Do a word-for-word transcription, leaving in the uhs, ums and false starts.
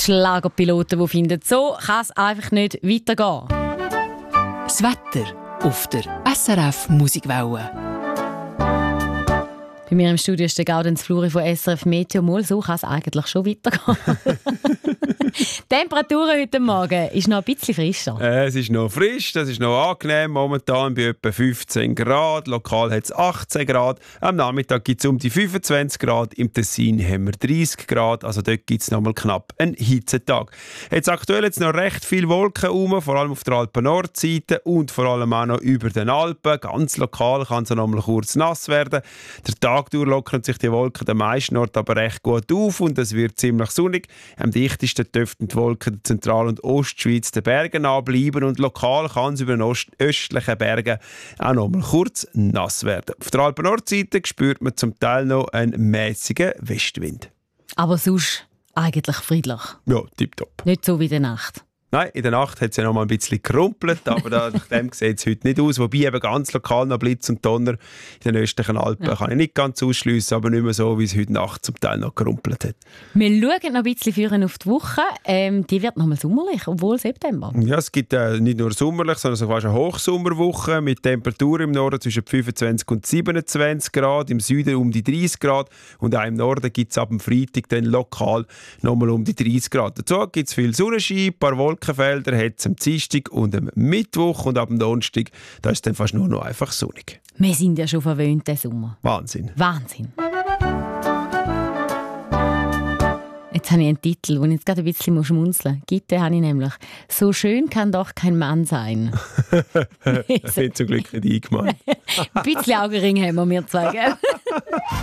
Schlagerpiloten, die finden, so kann es einfach nicht weitergehen. Das Wetter auf der S R F Musikwelle. Bei mir im Studio ist der Gaudenz Fluri von S R F Meteo. Mal, so kann es eigentlich schon weitergehen. Die Temperatur heute Morgen ist noch ein bisschen frischer. Äh, es ist noch frisch, das ist noch angenehm. Momentan bei etwa fünfzehn Grad. Lokal hat es achtzehn Grad. Am Nachmittag gibt es um die fünfundzwanzig Grad. Im Tessin haben wir dreißig Grad. Also dort gibt es noch mal knapp einen Hitzetag. Jetzt aktuell jetzt noch recht viele Wolken rum, vor allem auf der Alpen-Nordseite und vor allem auch noch über den Alpen. Ganz lokal kann es noch mal kurz nass werden. Der Tag durch lockern sich die Wolken den meisten Orten aber recht gut auf und es wird ziemlich sonnig. Am dichtesten dürften die Wolken der Zentral- und Ostschweiz den Bergen anbleiben und lokal kann es über den Ost- östlichen Bergen auch noch mal kurz nass werden. Auf der Alpen-Nordseite spürt man zum Teil noch einen mäßigen Westwind. Aber sonst eigentlich friedlich. Ja, tipptopp. Nicht so wie in der Nacht. Nein, in der Nacht hat es ja noch mal ein bisschen gerumpelt, aber da, nach dem sieht es heute nicht aus. Wobei eben ganz lokal noch Blitz und Donner in den östlichen Alpen ja. kann ich nicht ganz ausschliessen, aber nicht mehr so, wie es heute Nacht zum Teil noch gerumpelt hat. Wir schauen noch ein bisschen führen auf die Woche. Ähm, die wird noch mal sommerlich, obwohl September. Ja, es gibt äh, nicht nur sommerlich, sondern sogar eine Hochsommerwoche mit Temperaturen im Norden zwischen fünfundzwanzig und siebenundzwanzig Grad, im Süden um die dreißig Grad und auch im Norden gibt es ab dem Freitag dann lokal noch mal um die dreißig Grad. Dazu gibt es viel Sonnenschein, ein paar Wolken. Felder hat es am Dienstag und am Mittwoch und ab dem Donnerstag, da ist es dann fast nur noch einfach sonnig. Wir sind ja schon verwöhnt, den Sommer. Wahnsinn. Wahnsinn. Jetzt habe ich einen Titel, den ich jetzt gerade ein bisschen schmunzeln muss. Gitte habe ich nämlich. «So schön kann doch kein Mann sein.» Ich bin zum Glück nicht eingemeint. Ein bisschen Augenring haben wir, wir zwei, gell?